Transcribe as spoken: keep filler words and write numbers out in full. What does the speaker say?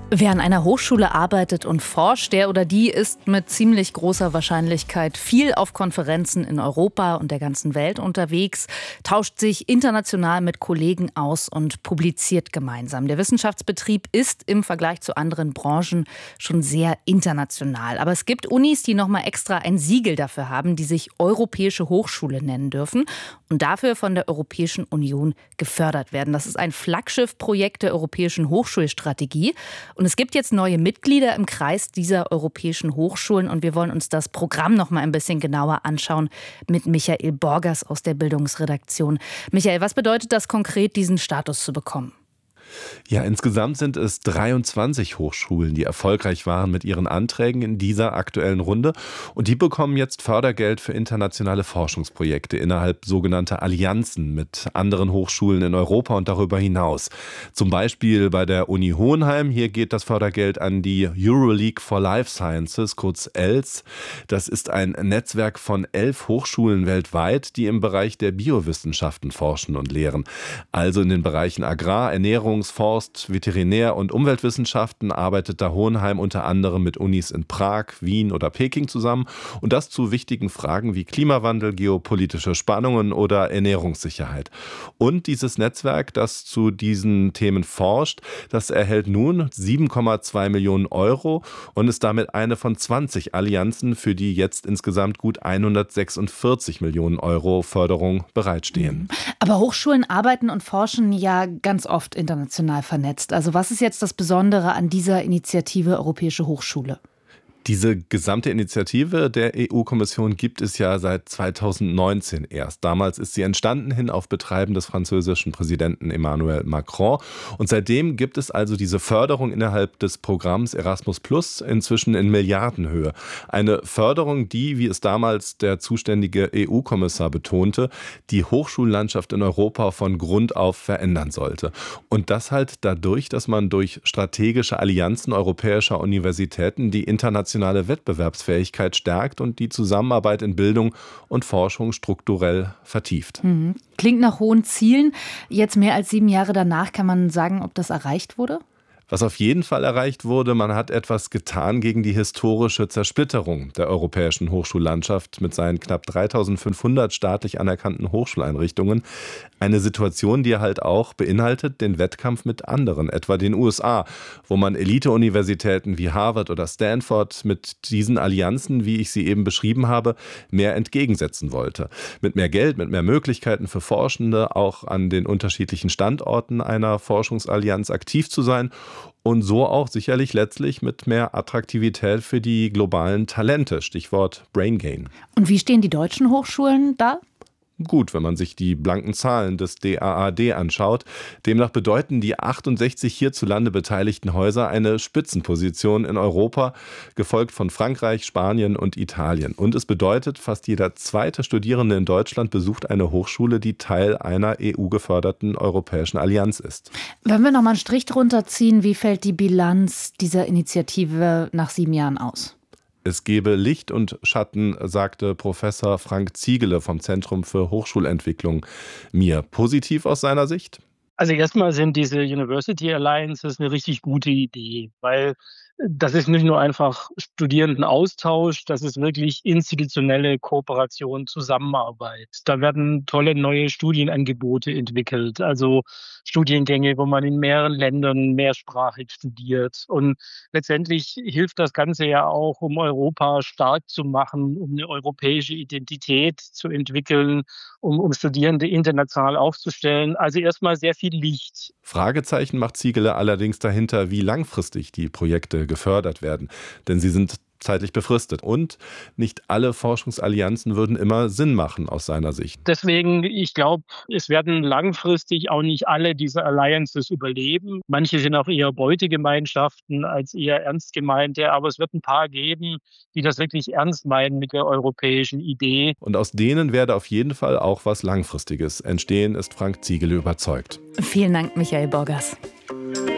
Wer an einer Hochschule arbeitet und forscht, der oder die ist mit ziemlich großer Wahrscheinlichkeit viel auf Konferenzen in Europa und der ganzen Welt unterwegs, tauscht sich international mit Kollegen aus und publiziert gemeinsam. Der Wissenschaftsbetrieb ist im Vergleich zu anderen Branchen schon sehr international. Aber es gibt Unis, die nochmal extra ein Siegel dafür haben, die sich Europäische Hochschule nennen dürfen und dafür von der Europäischen Union gefördert werden. Das ist ein Flaggschiffprojekt der Europäischen Hochschulstrategie. Und es gibt jetzt neue Mitglieder im Kreis dieser europäischen Hochschulen und wir wollen uns das Programm noch mal ein bisschen genauer anschauen mit Michael Borgers aus der Bildungsredaktion. Michael, was bedeutet das konkret, diesen Status zu bekommen? Ja, insgesamt sind es dreiundzwanzig Hochschulen, die erfolgreich waren mit ihren Anträgen in dieser aktuellen Runde. Und die bekommen jetzt Fördergeld für internationale Forschungsprojekte innerhalb sogenannter Allianzen mit anderen Hochschulen in Europa und darüber hinaus. Zum Beispiel bei der Uni Hohenheim. Hier geht das Fördergeld an die Euroleague for Life Sciences, kurz E L S. Das ist ein Netzwerk von elf Hochschulen weltweit, die im Bereich der Biowissenschaften forschen und lehren. Also in den Bereichen Agrar, Ernährung, Forst-, Veterinär- und Umweltwissenschaften arbeitet da Hohenheim unter anderem mit Unis in Prag, Wien oder Peking zusammen und das zu wichtigen Fragen wie Klimawandel, geopolitische Spannungen oder Ernährungssicherheit. Und dieses Netzwerk, das zu diesen Themen forscht, das erhält nun sieben Komma zwei Millionen Euro und ist damit eine von zwanzig Allianzen, für die jetzt insgesamt gut hundertsechsundvierzig Millionen Euro Förderung bereitstehen. Aber Hochschulen arbeiten und forschen ja ganz oft international vernetzt. Also was ist jetzt das Besondere an dieser Initiative Europäische Hochschule? Diese gesamte Initiative der E U-Kommission gibt es ja seit zweitausendneunzehn erst. Damals ist sie entstanden hin auf Betreiben des französischen Präsidenten Emmanuel Macron. Und seitdem gibt es also diese Förderung innerhalb des Programms Erasmus Plus inzwischen in Milliardenhöhe. Eine Förderung, die, wie es damals der zuständige E U-Kommissar betonte, die Hochschullandschaft in Europa von Grund auf verändern sollte. Und das halt dadurch, dass man durch strategische Allianzen europäischer Universitäten die internationale Wettbewerbsfähigkeit stärkt und die Zusammenarbeit in Bildung und Forschung strukturell vertieft. Mhm. Klingt nach hohen Zielen. Jetzt mehr als sieben Jahre danach, kann man sagen, ob das erreicht wurde? Was auf jeden Fall erreicht wurde, man hat etwas getan gegen die historische Zersplitterung der europäischen Hochschullandschaft mit seinen knapp dreitausendfünfhundert staatlich anerkannten Hochschuleinrichtungen. Eine Situation, die halt auch beinhaltet den Wettkampf mit anderen, etwa den U S A, wo man Elite-Universitäten wie Harvard oder Stanford mit diesen Allianzen, wie ich sie eben beschrieben habe, mehr entgegensetzen wollte. Mit mehr Geld, mit mehr Möglichkeiten für Forschende, auch an den unterschiedlichen Standorten einer Forschungsallianz aktiv zu sein. Und so auch sicherlich letztlich mit mehr Attraktivität für die globalen Talente, Stichwort Brain Gain. Und wie stehen die deutschen Hochschulen da? Gut, wenn man sich die blanken Zahlen des D A A D anschaut. Demnach bedeuten die achtundsechzig hierzulande beteiligten Häuser eine Spitzenposition in Europa, gefolgt von Frankreich, Spanien und Italien. Und es bedeutet, fast jeder zweite Studierende in Deutschland besucht eine Hochschule, die Teil einer E U-geförderten europäischen Allianz ist. Wenn wir noch mal einen Strich drunter ziehen, wie fällt die Bilanz dieser Initiative nach sieben Jahren aus? Es gebe Licht und Schatten, sagte Professor Frank Ziegele vom Zentrum für Hochschulentwicklung mir. Positiv aus seiner Sicht? Also erstmal sind diese University Alliances eine richtig gute Idee, weil das ist nicht nur einfach Studierendenaustausch, das ist wirklich institutionelle Kooperation, Zusammenarbeit. Da werden tolle neue Studienangebote entwickelt, also Studiengänge, wo man in mehreren Ländern mehrsprachig studiert. Und letztendlich hilft das Ganze ja auch, um Europa stark zu machen, um eine europäische Identität zu entwickeln, um, um Studierende international aufzustellen. Also erstmal sehr viel Licht. Fragezeichen macht Ziegele allerdings dahinter, wie langfristig die Projekte gefördert werden. Denn sie sind zeitlich befristet. Und nicht alle Forschungsallianzen würden immer Sinn machen aus seiner Sicht. Deswegen, ich glaube, es werden langfristig auch nicht alle diese Alliances überleben. Manche sind auch eher Beutegemeinschaften als eher ernst gemeinte. Aber es wird ein paar geben, die das wirklich ernst meinen mit der europäischen Idee. Und aus denen werde auf jeden Fall auch was Langfristiges entstehen, ist Frank Ziegele überzeugt. Vielen Dank, Michael Borgers.